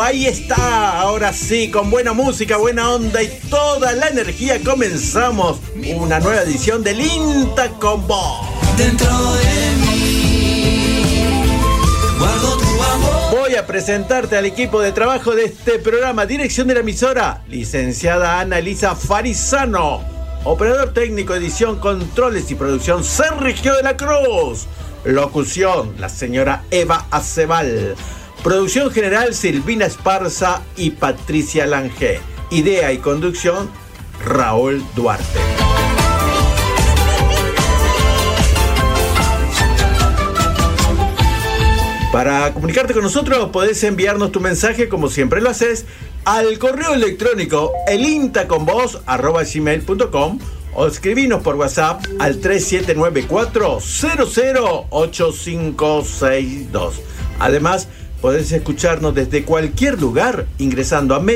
ahí está, ahora sí, con buena música, buena onda y toda la energía comenzamos una nueva edición del INTA con vos. Dentro de mí guardo tu amor. Voy a presentarte al equipo de trabajo de este programa. Dirección de la emisora, licenciada Ana Elisa Farizano. Operador técnico, edición, controles y producción, Sergio de la Cruz. Locución, la señora Eva Acebal. Producción general, Silvina Esparza y Patricia Lange. Idea y conducción, Raúl Duarte. Para comunicarte con nosotros podés enviarnos tu mensaje, como siempre lo haces, al correo electrónico elintaconvoz@gmail.com o escribinos por WhatsApp al 3794-008562. Además, podés escucharnos desde cualquier lugar ingresando a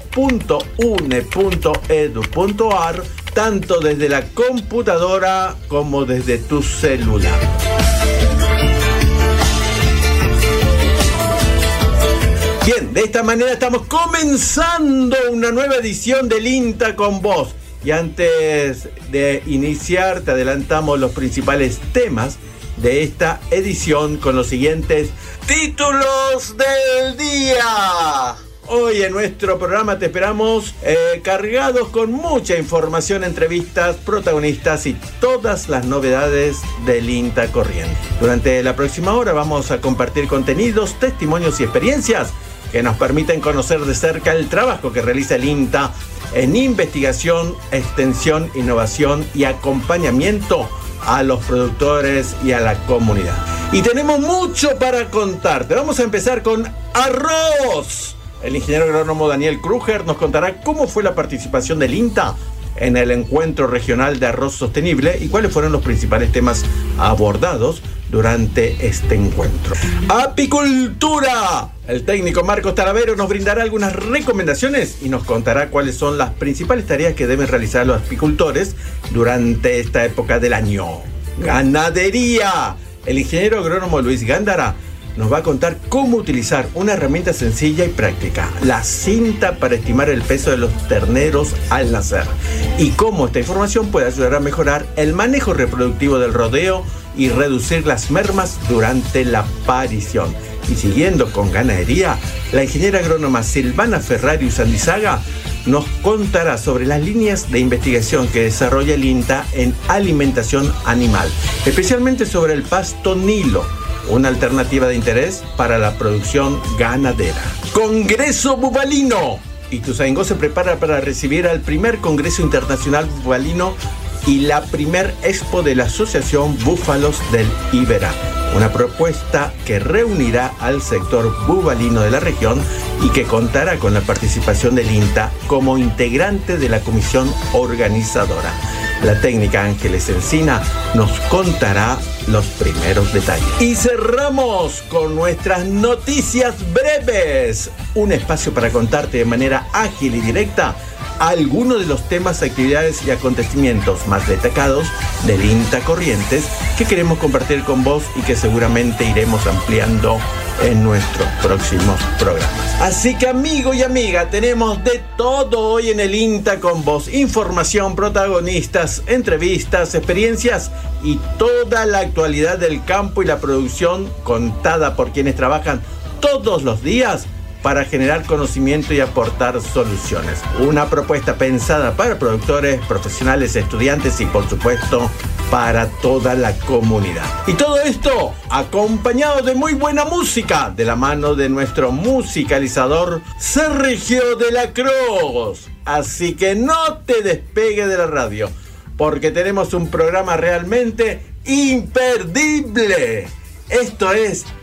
medios.une.edu.ar, tanto desde la computadora como desde tu celular. Bien, de esta manera estamos comenzando una nueva edición del INTA con vos. Y antes de iniciar, te adelantamos los principales temas de esta edición con los siguientes títulos del día. Hoy en nuestro programa te esperamos cargados con mucha información, entrevistas, protagonistas y todas las novedades del INTA Corrientes. Durante la próxima hora vamos a compartir contenidos, testimonios y experiencias que nos permiten conocer de cerca el trabajo que realiza el INTA en investigación, extensión, innovación y acompañamiento a los productores y a la comunidad. Y tenemos mucho para contarte. Vamos a empezar con arroz. El ingeniero agrónomo Daniel Kruger nos contará cómo fue la participación del INTA en el Encuentro Regional de Arroz Sostenible y cuáles fueron los principales temas abordados durante este encuentro. Apicultura. El técnico Marcos Talavero nos brindará algunas recomendaciones y nos contará cuáles son las principales tareas que deben realizar los apicultores durante esta época del año. Ganadería. El ingeniero agrónomo Luis Gándara nos va a contar cómo utilizar una herramienta sencilla y práctica, la cinta para estimar el peso de los terneros al nacer, y cómo esta información puede ayudar a mejorar el manejo reproductivo del rodeo y reducir las mermas durante la parición. Y siguiendo con ganadería, la ingeniera agrónoma Silvana Ferrarius Andizaga nos contará sobre las líneas de investigación que desarrolla el INTA en alimentación animal, especialmente sobre el pasto Nilo, una alternativa de interés para la producción ganadera. Congreso Bubalino. Ituzaingó se prepara para recibir al primer Congreso Internacional Bubalino y la primer expo de la Asociación Búfalos del Iberá, una propuesta que reunirá al sector bubalino de la región y que contará con la participación del INTA como integrante de la comisión organizadora. La técnica Ángeles Encina nos contará los primeros detalles. Y cerramos con nuestras noticias breves, un espacio para contarte de manera ágil y directa algunos de los temas, actividades y acontecimientos más destacados del INTA Corrientes que queremos compartir con vos y que seguramente iremos ampliando en nuestros próximos programas. Así que, amigo y amiga, tenemos de todo hoy en el INTA con vos. Información, protagonistas, entrevistas, experiencias y toda la actualidad del campo y la producción contada por quienes trabajan todos los días para generar conocimiento y aportar soluciones. Una propuesta pensada para productores, profesionales, estudiantes y, por supuesto, para toda la comunidad. Y todo esto acompañado de muy buena música, de la mano de nuestro musicalizador Sergio de la Cruz. Así que no te despegue de la radio, porque tenemos un programa realmente imperdible. Esto es